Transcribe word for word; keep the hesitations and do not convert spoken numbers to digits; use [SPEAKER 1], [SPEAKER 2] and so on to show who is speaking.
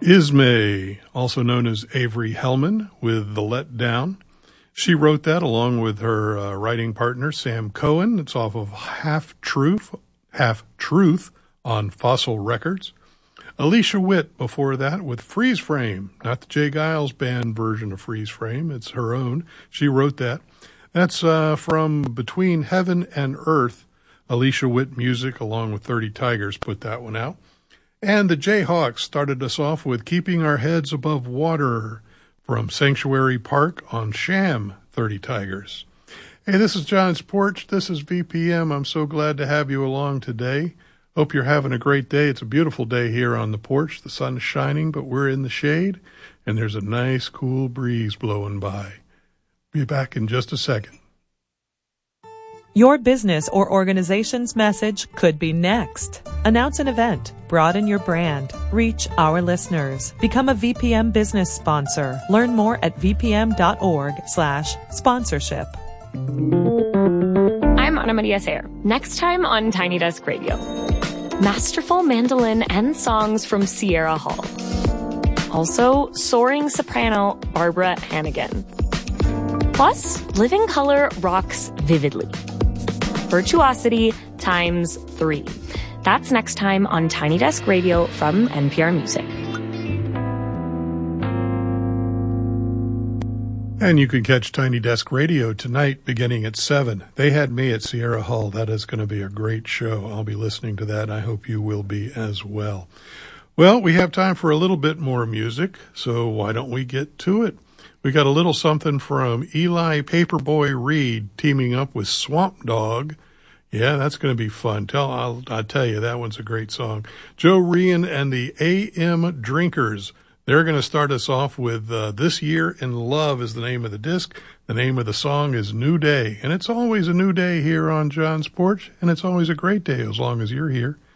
[SPEAKER 1] Ismay, also known as Avery Hellman, with The Let Down. She wrote that along with her uh, writing partner, Sam Cohen. It's off of Half Truth, Half Truth on Fossil Records. Alicia Witt before that with Freeze Frame, not the Jay Giles band version of Freeze Frame. It's her own. She wrote that. That's uh, from Between Heaven and Earth. Alicia Witt Music along with thirty Tigers put that one out. And the Jayhawks started us off with Keeping Our Heads Above Water from Sanctuary Park on Sham, thirty Tigers. Hey, this is John's Porch. This is V P M. I'm so glad to have you along today. Hope you're having a great day. It's a beautiful day here on the porch. The sun is shining, but we're in the shade, and there's a nice, cool breeze blowing by. Be back in just a second.
[SPEAKER 2] Your business or organization's message could be next. Announce an event. Broaden your brand. Reach our listeners. Become a V P M business sponsor. Learn more at vpm.org slash sponsorship.
[SPEAKER 3] I'm Ana Maria Sayer. Next time on Tiny Desk Radio. Masterful mandolin and songs from Sierra Hall. Also, soaring soprano Barbara Hannigan. Plus, Living Color rocks vividly. Virtuosity times three. That's next time on Tiny Desk Radio from N P R Music.
[SPEAKER 1] And you can catch Tiny Desk Radio tonight beginning at seven. They had me at Sierra Hall. That is going to be a great show. I'll be listening to that. I hope you will be as well. Well, we have time for a little bit more music, so why don't we get to it? We got a little something from Eli Paperboy Reed teaming up with Swamp Dogg. Yeah, that's going to be fun. Tell, I'll, I'll tell you, that one's a great song. Joe Rian and the A M Drinkers. They're going to start us off with uh, This Year in Love is the name of the disc. The name of the song is New Day. And it's always a new day here on John's Porch, and it's always a great day as long as you're here.